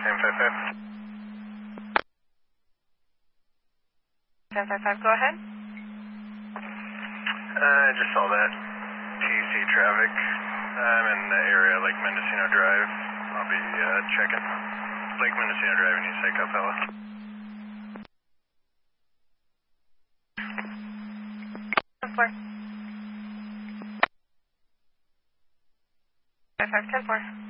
Same 55. 1055, go ahead. I just saw that TC traffic. I'm in the area, Lake Mendocino Drive. I'll be checking. Lake Mendocino Drive in East Lake Capella. 10-4. 55, 10-4.